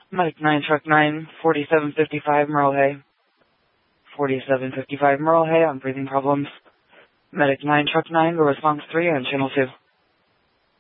Medic 9, Truck 9, 4755 Merle Hay. 4755 Merle Hay on breathing problems. Medic 9, Truck 9, go response 3 on channel 2.